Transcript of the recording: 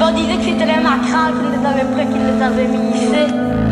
On disait que c'était les macrales qui les avaient pris, qui les avaient mis ici.